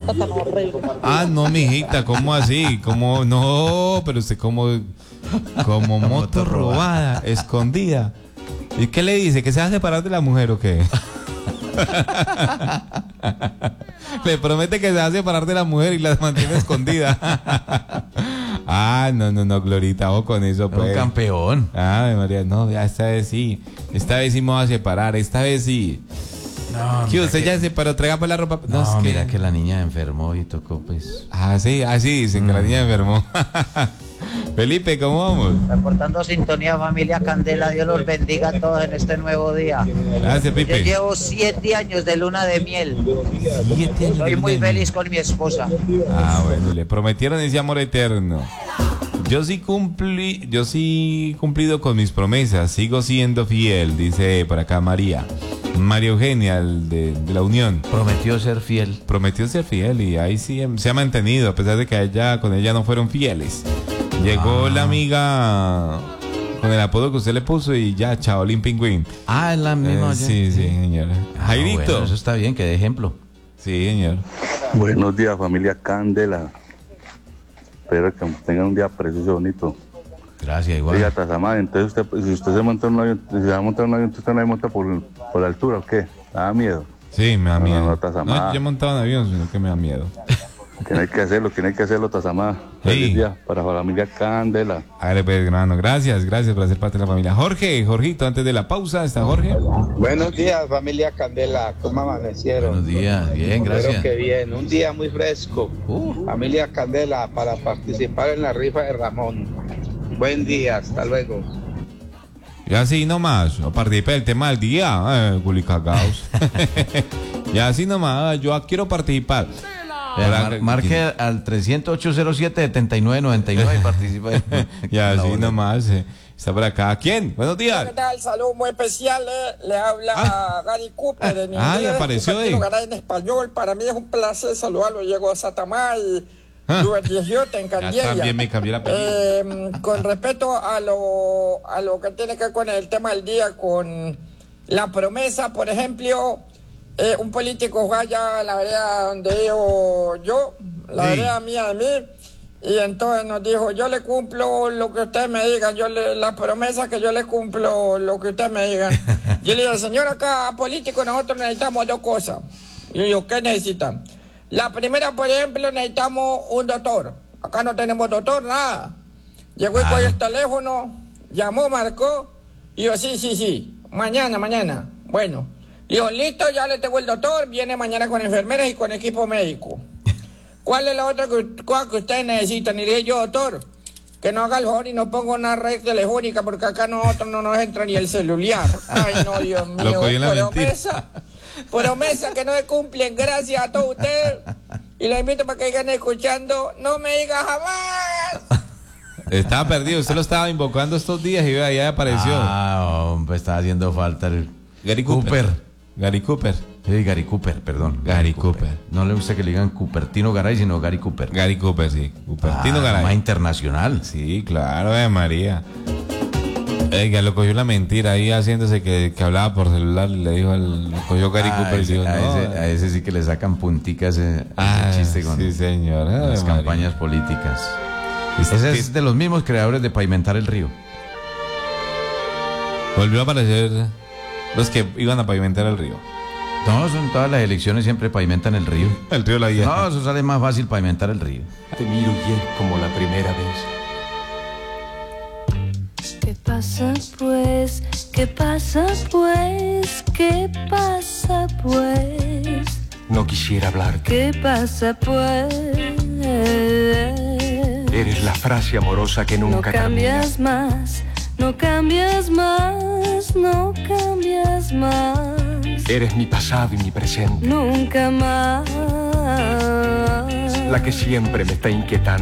vuelta tan horrible. Ah, no, mijita, ¿cómo así? ¿Cómo? No, pero usted como moto robada, escondida. ¿Y qué le dice? ¿Que se va a separar de la mujer o qué? Le promete que se va a separar de la mujer y la mantiene escondida. Ah, no, Glorita, o con eso, pues. Un campeón. Ay, María, no, ya esta vez sí me voy a separar, esta vez sí. No, ¿Qué usted ya se separó? Traiga pues la ropa. No, es mira que la niña enfermó y tocó, pues. Sí, dicen que la niña enfermó. Felipe, ¿cómo vamos? Reportando sintonía, familia Candela. Dios los bendiga a todos en este nuevo día. Gracias, Yo Pipe. llevo 7 años de luna de miel. 7 años. Soy muy feliz con mi esposa. Ah, bueno, le prometieron ese amor eterno. Yo sí cumplido con mis promesas, sigo siendo fiel, dice por acá María Eugenia de la Unión. Prometió ser fiel. Prometió ser fiel y ahí sí se ha mantenido, a pesar de que con ella no fueron fieles. Llegó la amiga con el apodo que usted le puso y ya, Chaolín Pingüín. Ah, es la misma. Sí, señor. Jairito. Bueno, eso está bien, que de ejemplo. Sí, señor. Buenos días, familia Candela. Espero que tengan un día precioso, bonito. Gracias, igual. Oiga, Tazamá, entonces si usted se monta en un avión, si se va a montar en un avión, ¿usted no monta por la altura o qué? ¿Me da miedo? Sí, me da miedo. No, Tazamá. No, yo he montado en avión, sino que me da miedo. Tiene que hacerlo, Tazamá. Feliz día para la familia Candela. Hágale pues, hermano, gracias por ser parte de la familia. Jorgito, antes de la pausa, ¿está Jorge? Buenos días, familia Candela. ¿Cómo amanecieron? Buenos días, bien, gracias. Espero que bien. Un día muy fresco. Familia Candela, para participar en la rifa de Ramón. Buen día, hasta luego. Y así nomás, no participé del tema del día, culicagaos. Y así nomás, yo quiero participar. Marque al 308-07-7999 y participa. Y así nomás, está por acá. ¿Quién? Buenos días. ¿Qué tal? Saludos muy especiales. Le habla Gary Cooper en inglés. Le apareció ahí. En español. Para mí es un placer saludarlo. Llego a Satamá y Luis 18 en Candiella. También me cambié la película. Con respecto a lo que tiene que ver con el tema del día, con la promesa, por ejemplo, un político fue allá a la vereda donde vivo yo, la vereda mía de mí, y entonces nos dijo, yo le cumplo lo que ustedes me digan, la promesa que yo le cumplo lo que ustedes me digan. Yo le dije, señor, acá político nosotros necesitamos 2 cosas. Y yo digo, ¿qué necesitan? La primera, por ejemplo, necesitamos un doctor. Acá no tenemos doctor, nada. Llegó y cogió el teléfono, llamó, marcó, y yo, sí, mañana. Bueno, dijo, listo, ya le tengo el doctor, viene mañana con enfermeras y con equipo médico. ¿Cuál es la otra cosa que ustedes necesitan? Y le dije yo, doctor, que no haga el favor y no ponga una red telefónica, porque acá nosotros no nos entra ni el celular. Ay, no, Dios mío, promesa que no se cumplen. Gracias a todos ustedes. Y los invito para que sigan escuchando. No me diga jamás. Estaba perdido, usted lo estaba invocando estos días y ahí apareció. Hombre, estaba haciendo falta el Gary Cooper. Sí, Gary Cooper, perdón. Gary Cooper. No le gusta que le digan Cupertino Garay, sino Gary Cooper. Gary Cooper, sí. Cupertino Garay. Más internacional. Sí, claro, María. Oiga, lo cogió la mentira ahí haciéndose que hablaba por celular. Le dijo, lo cogió Gary Cooper. Ese, y dijo, a ese sí que le sacan punticas ese chiste con sí, señor. las campañas políticas. Ese es de los mismos creadores de Pavimentar el Río. Volvió a aparecer los que iban a pavimentar el río. No, son todas las elecciones siempre pavimentan el río. El río La Vieja. No, eso sale más fácil pavimentar el río. Te miro bien como la primera vez. ¿Qué pasa pues? ¿Qué pasa pues? ¿Qué pasa pues? No quisiera hablarte. ¿Qué pasa pues? Eres la frase amorosa que nunca cambias más, no cambias más, no cambias más. Eres mi pasado y mi presente. Nunca más. La que siempre me está inquietando.